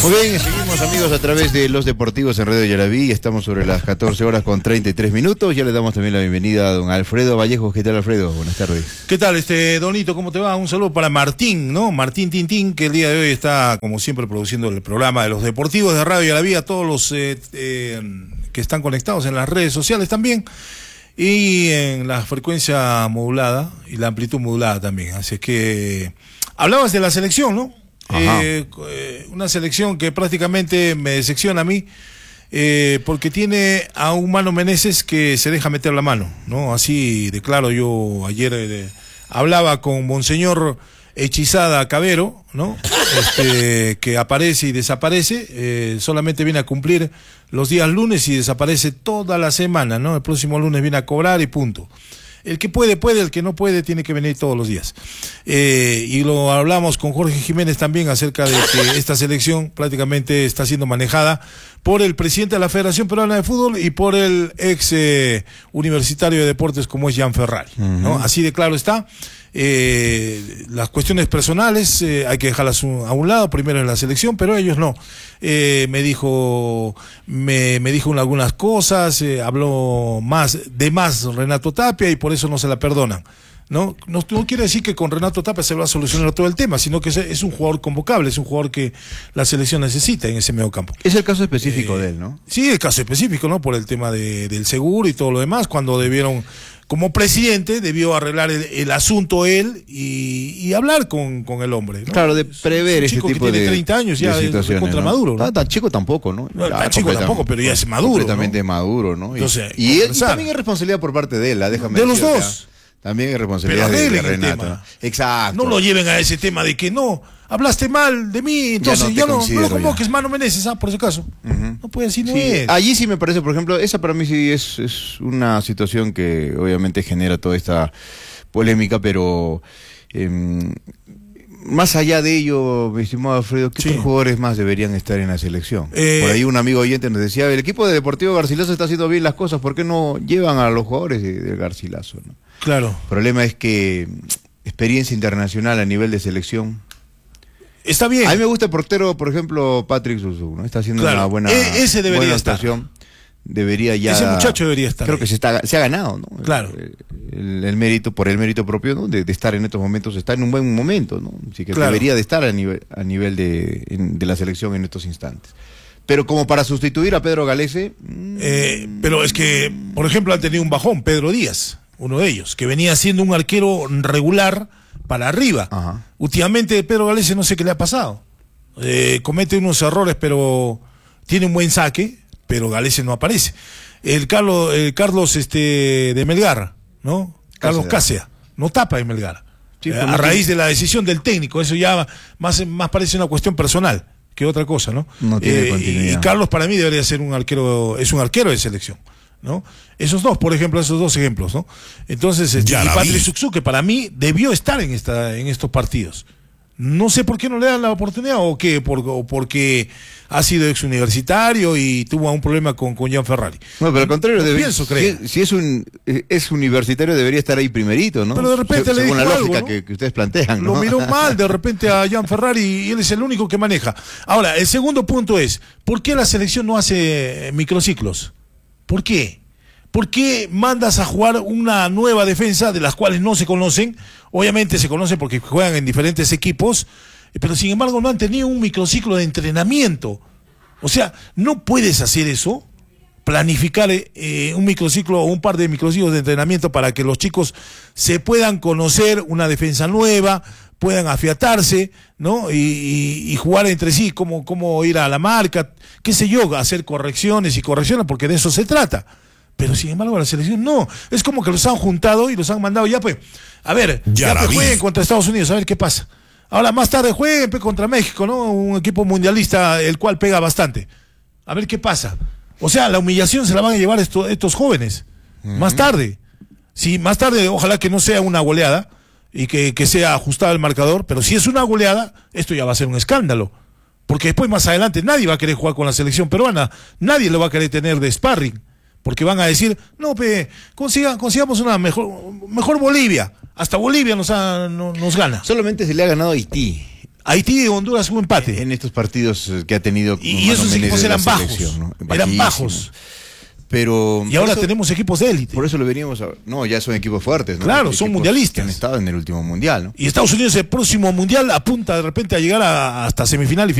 Muy bien, seguimos amigos a través de Los Deportivos en Radio Yaraví. Estamos sobre las 14 horas con 33 minutos. Ya le damos también la bienvenida a don Alfredo Vallejo. ¿Qué tal, Alfredo? Buenas tardes. ¿Qué tal, Donito? ¿Cómo te va? Un saludo para Martín, ¿no? Martín Tintín, que el día de hoy está, como siempre, produciendo el programa de Los Deportivos de Radio Yaraví, a todos los que están conectados en las redes sociales también, y en la frecuencia modulada y la amplitud modulada también. Así que hablabas de la selección, ¿no? Una selección que prácticamente me decepciona a mí, porque tiene a un Mano Meneses que se deja meter la mano, ¿no? Así de claro. Yo ayer hablaba con Monseñor Hechizada Cabero, ¿no? Que aparece y desaparece, solamente viene a cumplir los días lunes y desaparece toda la semana, ¿no? El próximo lunes viene a cobrar y punto. El que puede, puede, el que no puede, tiene que venir todos los días. Y lo hablamos con Jorge Jiménez también acerca de que esta selección prácticamente está siendo manejada por el presidente de la Federación Peruana de Fútbol y por el ex universitario de deportes como es Jan Ferrari, ¿no? Así de claro está. Las cuestiones personales hay que dejarlas a un lado, primero en la selección, pero ellos no. Me dijo algunas cosas, habló más Renato Tapia, y por eso no se la perdonan. No quiere decir que con Renato Tapia se va a solucionar todo el tema, sino que es un jugador convocable, es un jugador que la selección necesita en ese medio campo. Es el caso específico de él, ¿no? Sí, el caso específico, ¿no? Por el tema del seguro y todo lo demás, cuando debieron, como presidente, debió arreglar el asunto él y hablar con el hombre, ¿no? Claro, de prever ese tipo de situaciones. Tiene 30 años ya, es contra, ¿no? Maduro, ¿no? Tan chico tampoco, ¿no? No, tan chico tampoco, pero ya es maduro, completamente, ¿no? Maduro, ¿no? Entonces, y también es responsabilidad por parte de él, déjame de los dos. También es responsabilidad de Renato, ¿no? Exacto. No lo lleven a ese tema de que no, hablaste mal de mí, entonces ya no lo convoques, Mano Meneses, por si acaso. No puede decir, no es. Allí sí me parece, por ejemplo, esa para mí sí es una situación que obviamente genera toda esta polémica, pero más allá de ello, mi estimado Alfredo, ¿qué otros jugadores más deberían estar en la selección? Por ahí un amigo oyente nos decía, el equipo de Deportivo Garcilaso está haciendo bien las cosas, ¿por qué no llevan a los jugadores del Garcilaso, ¿no? Claro. El problema es que experiencia internacional a nivel de selección. Está bien. A mí me gusta el portero, por ejemplo, Patrick Susu, ¿no? Está haciendo una buena actuación. Debería ya. Ese muchacho debería estar. Creo que se ha ganado, ¿no? Claro. El mérito, por el mérito propio, ¿no? De estar en estos momentos, está en un buen momento, ¿no? Así que debería de estar a nivel de la selección en estos instantes. Pero como para sustituir a Pedro Galese. Pero es que, por ejemplo, han tenido un bajón, Pedro Díaz, uno de ellos, que venía siendo un arquero regular para arriba. Ajá. Últimamente Pedro Galese no sé qué le ha pasado. Comete unos errores, pero tiene un buen saque, pero Galese no aparece. El Carlos de Melgar, ¿no? Carlos Cáceres no tapa en Melgar. Sí, a raíz de la decisión del técnico, eso ya más parece una cuestión personal que otra cosa, ¿no? No tiene continuidad. Y Carlos para mí debería ser un arquero de selección, ¿no? Esos dos ejemplos, ¿no? Entonces, y Patrick Susu, que para mí debió estar en estos partidos. No sé por qué no le dan la oportunidad, o qué, porque ha sido ex universitario y tuvo un problema con Jan Ferrari. No, pero al contrario, creo. Si es universitario debería estar ahí primerito, ¿no? Pero de repente le dijo según la lógica algo, ¿no? que ustedes plantean, ¿no? Lo miró mal de repente a Jan Ferrari y él es el único que maneja. Ahora, el segundo punto es, ¿por qué la selección no hace microciclos? ¿Por qué? ¿Por qué mandas a jugar una nueva defensa de las cuales no se conocen? Obviamente se conocen porque juegan en diferentes equipos, pero sin embargo no han tenido un microciclo de entrenamiento. O sea, no puedes hacer eso, planificar un microciclo o un par de microciclos de entrenamiento para que los chicos se puedan conocer una defensa nueva, puedan afiatarse, ¿no? Y jugar entre sí, cómo ir a la marca, qué sé yo, hacer correcciones, porque de eso se trata. Pero sin embargo la selección no, es como que los han juntado y los han mandado ya pues, a ver, ya pues jueguen contra Estados Unidos, a ver qué pasa. Ahora más tarde jueguen pues contra México, ¿no? Un equipo mundialista el cual pega bastante. A ver qué pasa. O sea, la humillación se la van a llevar estos jóvenes. Más tarde. Sí, más tarde ojalá que no sea una goleada y que sea ajustado el marcador, pero si es una goleada, esto ya va a ser un escándalo. Porque después más adelante nadie va a querer jugar con la selección peruana, nadie lo va a querer tener de sparring. Porque van a decir, no, consigamos una mejor Bolivia. Hasta Bolivia nos gana. Solamente se le ha ganado a Haití. Haití y Honduras hubo empate. En estos partidos que ha tenido. Y esos equipos eran bajos. ¿No? Eran bajos. Pero y ahora tenemos equipos de élite. Por eso lo veníamos a... No, ya son equipos fuertes, ¿no? Claro, son mundialistas. Que han estado en el último mundial, ¿no? Y Estados Unidos, el próximo mundial, apunta de repente a llegar hasta semifinal y final.